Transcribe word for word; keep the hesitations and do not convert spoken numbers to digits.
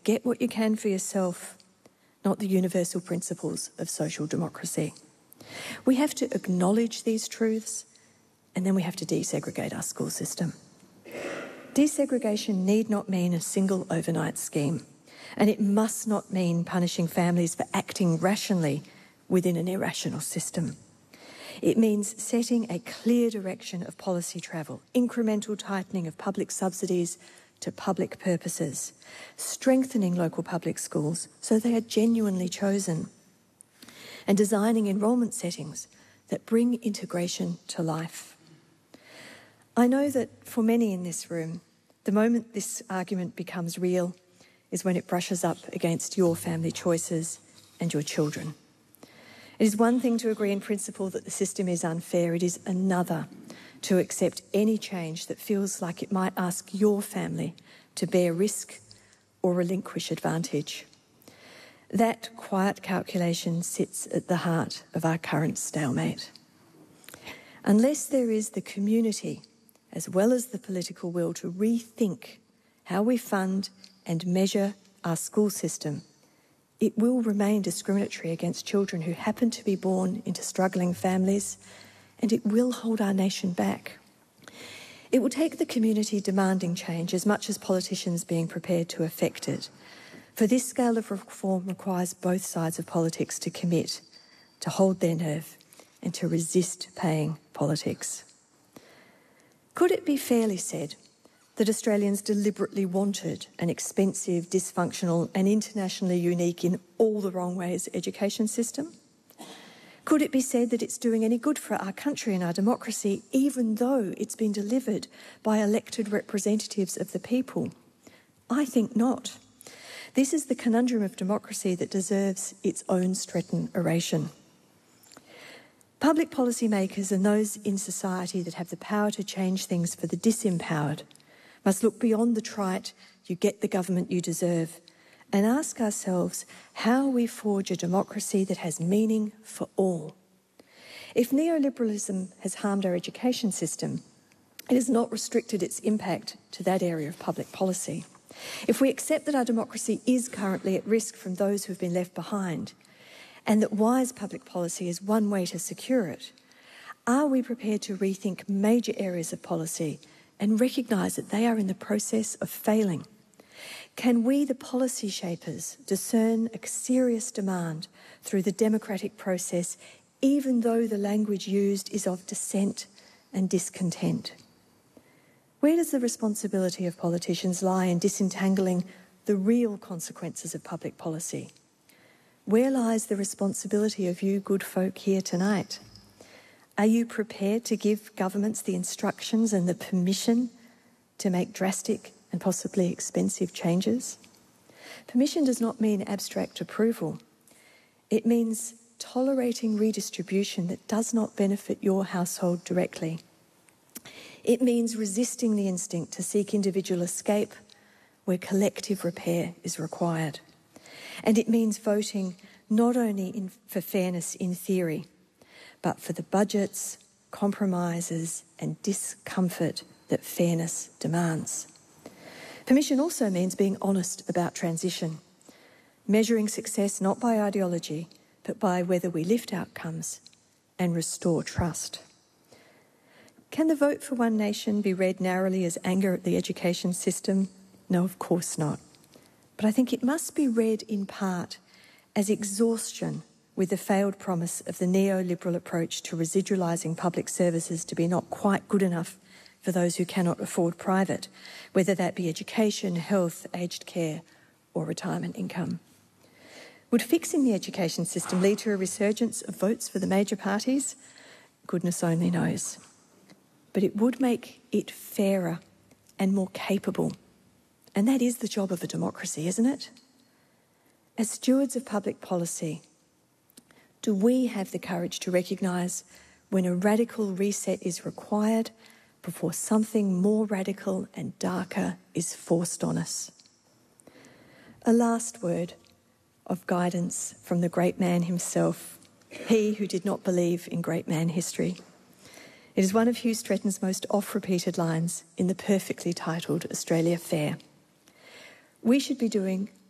get what you can for yourself, not the universal principles of social democracy. We have to acknowledge these truths, and then we have to desegregate our school system. Desegregation need not mean a single overnight scheme, and it must not mean punishing families for acting rationally within an irrational system. It means setting a clear direction of policy travel, incremental tightening of public subsidies to public purposes, strengthening local public schools so they are genuinely chosen, and designing enrolment settings that bring integration to life. I know that for many in this room, the moment this argument becomes real is when it brushes up against your family choices and your children. It is one thing to agree in principle that the system is unfair. It is another to accept any change that feels like it might ask your family to bear risk or relinquish advantage. That quiet calculation sits at the heart of our current stalemate. Unless there is the community, as well as the political will, to rethink how we fund and measure our school system, it will remain discriminatory against children who happen to be born into struggling families, and it will hold our nation back. It will take the community demanding change as much as politicians being prepared to effect it. For this scale of reform requires both sides of politics to commit, to hold their nerve, and to resist paying politics. Could it be fairly said that Australians deliberately wanted an expensive, dysfunctional and internationally unique in all the wrong ways education system? Could it be said that it's doing any good for our country and our democracy, even though it's been delivered by elected representatives of the people? I think not. This is the conundrum of democracy that deserves its own Stretton oration. Public policy makers and those in society that have the power to change things for the disempowered must look beyond the trite, you get the government you deserve, and ask ourselves how we forge a democracy that has meaning for all. If neoliberalism has harmed our education system, it has not restricted its impact to that area of public policy. If we accept that our democracy is currently at risk from those who have been left behind, and that wise public policy is one way to secure it, are we prepared to rethink major areas of policy and recognise that they are in the process of failing? Can we, the policy shapers, discern a serious demand through the democratic process, even though the language used is of dissent and discontent? Where does the responsibility of politicians lie in disentangling the real consequences of public policy? Where lies the responsibility of you good folk here tonight? Are you prepared to give governments the instructions and the permission to make drastic and possibly expensive changes? Permission does not mean abstract approval. It means tolerating redistribution that does not benefit your household directly. It means resisting the instinct to seek individual escape where collective repair is required. And it means voting not only in, for fairness in theory, but for the budgets, compromises and discomfort that fairness demands. Permission also means being honest about transition, measuring success not by ideology, but by whether we lift outcomes and restore trust. Can the vote for One Nation be read narrowly as anger at the education system? No, of course not. But I think it must be read in part as exhaustion with the failed promise of the neoliberal approach to residualising public services to be not quite good enough for those who cannot afford private, whether that be education, health, aged care or retirement income. Would fixing the education system lead to a resurgence of votes for the major parties? Goodness only knows. But it would make it fairer and more capable. And that is the job of a democracy, isn't it? As stewards of public policy, do we have the courage to recognise when a radical reset is required before something more radical and darker is forced on us? A last word of guidance from the great man himself, he who did not believe in great man history. It is one of Hugh Stretton's most oft-repeated lines in the perfectly titled Australia Fair. We should be doing